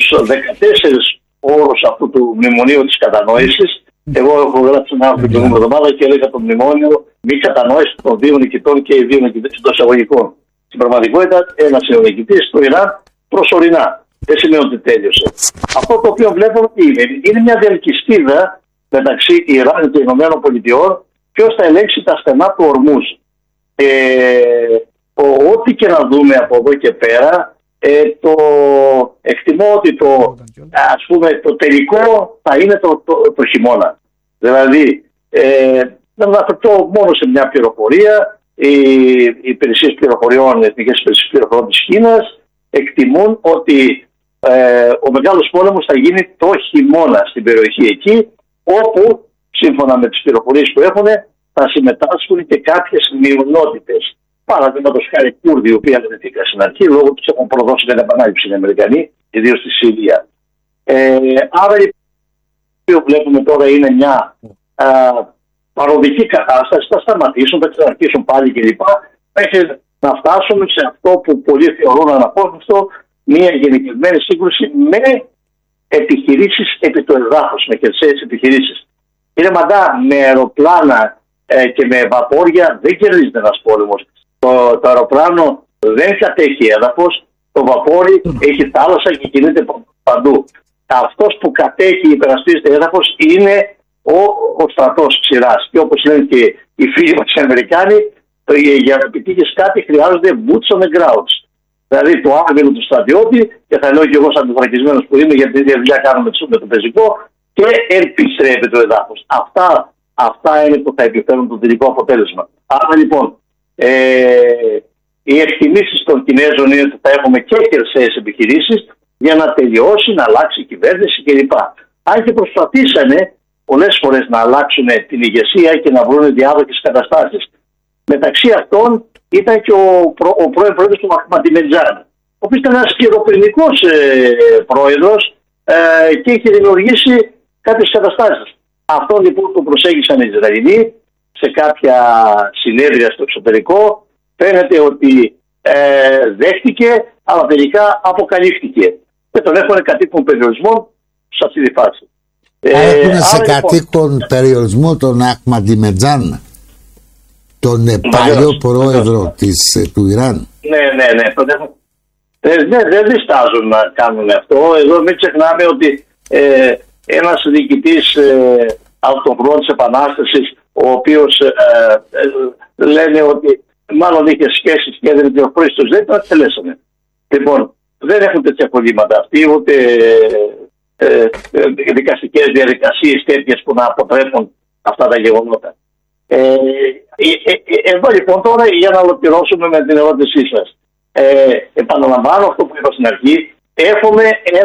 τους 14 όρους αυτού του μνημονίου της κατανόησης. Εγώ έχω γράψει ένα άρθρο την προηγούμενη εβδομάδα και έλεγα το μνημόνιο μη κατανόηση των δύο νικητών και οι δύο νικητές των εισαγωγικών. Στην πραγματικότητα, ένας είναι ο νικητής, το Ιράν προσωρινά. Δεν σημαίνει ότι τέλειωσε. Αυτό το οποίο βλέπουμε είναι μια διαλκυστίδα μεταξύ Ιράν και Ηνωμένων Πολιτειών, ποιος θα ελέγξει τα στενά του Ορμούζ. Ό,τι και να δούμε από εδώ και πέρα, εκτιμώ ότι το τελικό θα είναι το χειμώνα. Δηλαδή, να αναφερθώ μόνο σε μια πληροφορία. Οι υπηρεσίες πληροφοριών, οι εθνικές υπηρεσίες πληροφοριών της Κίνας εκτιμούν ότι ο μεγάλος πόλεμος θα γίνει το χειμώνα στην περιοχή εκεί, όπου σύμφωνα με τις πληροφορίες που έχουν θα συμμετάσχουν και κάποιες μειονότητες. Παραδείγματος χάρη Κούρδοι, οι οποίοι αρνηθήκαν στην αρχή, λόγω τους έχουν προδώσει την επανάληψη οι Αμερικανοί, ιδίως στη Συρία. Άρα λοιπόν βλέπουμε τώρα είναι μια παροδική κατάσταση, θα σταματήσουν, θα ξαναρχίσουν πάλι κλπ. Μέχρι να φτάσουμε σε αυτό που πολλοί θεωρούν αναπόφευκτο, μια γενικευμένη σύγκρουση με επιχειρήσεις επί του εδάφους, με χερσαίες επιχειρήσεις. Είναι μαντά, με αεροπλάνα και με βαπόρια δεν κερδίζεται ένας πόλεμος. Το αεροπλάνο δεν κατέχει έδαφος, το βαπόρι έχει θάλασσα και κινείται παντού. Αυτός που κατέχει, υπερασπίζεται έδαφος είναι ο στρατός ξηράς. Και όπως λένε και οι φίλοι μας οι Αμερικάνοι, για να επιτύχεις κάτι χρειάζονται boots on the ground. Δηλαδή το άβυλο του στρατιώτη, και θα λέω και εγώ σαν τεθωρακισμένος που είμαι, γιατί τη δουλειά κάνουμε με το πεζικό, και επιστρέφει το εδάφος. Αυτά είναι που θα επιφέρουν το τελικό αποτέλεσμα. Άρα λοιπόν, οι εκτιμήσεις των Κινέζων είναι ότι θα έχουμε και χερσαίες επιχειρήσεις για να τελειώσει, να αλλάξει η κυβέρνηση κλπ. Αν και προσπαθήσανε πολλές φορές να αλλάξουν την ηγεσία και να βρουν διάδοχες καταστάσεις. Μεταξύ αυτών ήταν και ο πρώην πρόεδρος του Αχμαντινετζάντ, ο οποίος ήταν ένας χειροπρινικός πρόεδρος και είχε δημιουργήσει κάποιες καταστάσεις. Αυτό λοιπόν το προσέγγισαν οι Ισραηλοί σε κάποια συνέδρια στο εξωτερικό. Φαίνεται ότι δέχτηκε, αλλά τελικά αποκαλύφθηκε. Και τον έχουν κατοίκον περιορισμό σε αυτή τη φάση. Έχουν σε κατοίκον περιορισμό τον Αχμαντινετζάντ, τον παλιό πρόεδρο του Ιράν. Ναι, δεν διστάζουν να κάνουν αυτό. Εδώ μην ξεχνάμε ότι ένας διοικητής από τον πρώτο της Επανάστασης, ο οποίος λένε ότι μάλλον είχε σχέσεις και έδινε ο Χρήστος, δεν τον εκτελέσανε. Λοιπόν, δεν έχουν τέτοια προβλήματα αυτοί, ούτε δικαστικές διαδικασίες τέτοιες που να αποτρέπουν αυτά τα γεγονότα. Εδώ λοιπόν τώρα, για να ολοκληρώσουμε με την ερώτησή σας, επαναλαμβάνω αυτό που είπα στην αρχή, έχουμε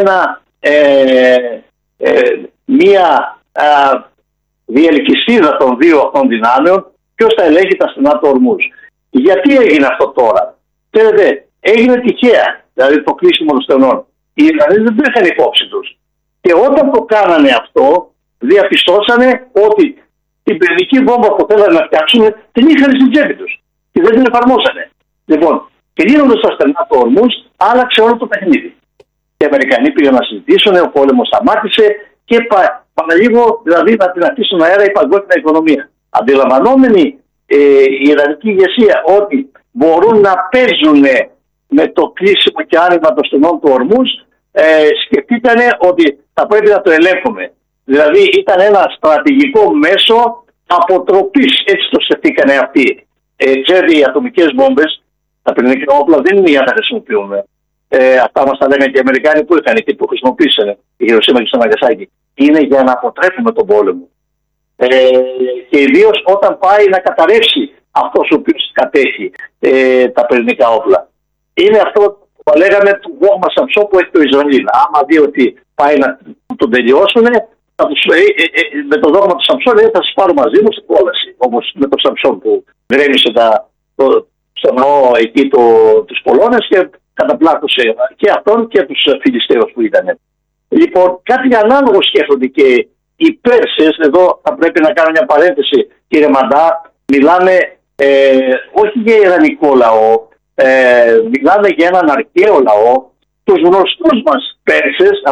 μία διελκυστίδα των δύο αυτών δυνάμεων, ποιος θα ελέγχει τα στενά του Ορμούζ. Γιατί έγινε αυτό τώρα? Ξέρετε, έγινε τυχαία, δηλαδή το κλείσιμο των στενών. Οι Ιρανοί δεν το είχαν υπόψη τους. Και όταν το κάνανε αυτό, διαπιστώσανε ότι την πυρηνική βόμβα που θέλανε να φτιάξουν την είχαν στην τσέπη τους και δεν την εφαρμόσανε. Λοιπόν, κλείνοντας τα στενά του Ορμούζ, άλλαξε όλο το παιχνίδι. Οι Αμερικανοί πήγαν να συζητήσουν, ο πόλεμος σταμάτησε και παραλίγο δηλαδή να την αφήσουν αέρα η παγκόσμια οικονομία. Αντιλαμβανόμενοι η Ιρανική ηγεσία ότι μπορούν να παίζουν με το κλείσιμο και άνοιγμα των στενών του Ορμούζ, σκεφτήκανε ότι θα πρέπει να το ελέγχουμε. Δηλαδή ήταν ένα στρατηγικό μέσο αποτροπής, έτσι το σκεφτήκανε αυτοί. Ξέρετε, οι ατομικές βόμβες, τα πυρηνικά όπλα δεν είναι για να τα χρησιμοποιούμε. Αυτά μας τα λένε και οι Αμερικάνοι που είχαν και που χρησιμοποίησαν η Χιροσίμα και στο Ναγκασάκι. Είναι για να αποτρέπουμε τον πόλεμο. Και ιδίως όταν πάει να καταρρεύσει αυτός ο οποίος κατέχει τα πυρηνικά όπλα. Είναι αυτό που λέγαμε του δόγμα Σαμψόν που έχει το Ισραήλ. Άμα δει ότι πάει να τον τελειώσουν, με το δόγμα του Σαμψόν θα σας πάρω μαζί μου στην κόλαση. Όπως με το Σαμψόν που γκρέμισε στο ναό εκεί τους Πολώνες και καταπλάκωσε και αυτόν και τους Φιλιστέους που ήταν. Λοιπόν, κάτι ανάλογο σκέφτονται και οι Πέρσες. Εδώ θα πρέπει να κάνω μια παρένθεση, κύριε Μαντά. Μιλάνε όχι για ιρανικό λαό, μιλάνε για έναν αρχαίο λαό, τους γνωστούς μας Πέρσες,